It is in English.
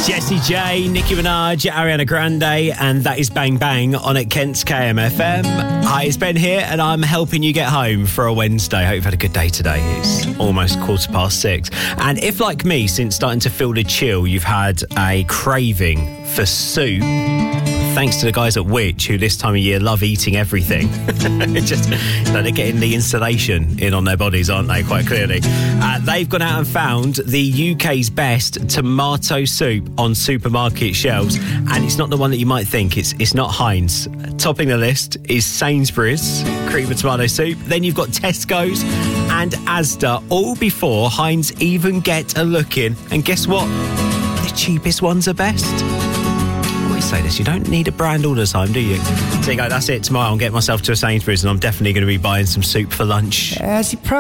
Jessie J, Nicki Minaj, Ariana Grande, and that is Bang Bang on at Kent's KMFM. Hi, it's Ben here, and I'm helping you get home for a Wednesday. Hope you've had a good day today. It's almost 6:15. And if, like me, since starting to feel the chill, you've had a craving for soup, thanks to the guys at Which, who this time of year love eating everything. Just, they're getting the insulation in on their bodies, aren't they, quite clearly. They've gone out and found the UK's best tomato soup on supermarket shelves. And it's not the one that you might think. It's not Heinz. Topping the list is Sainsbury's cream of tomato soup. Then you've got Tesco's and Asda, all before Heinz even get a look in. And guess what? The cheapest ones are best. Say this, you don't need a brand all the time, do you? So you go, that's it, tomorrow I'll get myself to a Sainsbury's and I'm definitely going to be buying some soup for lunch.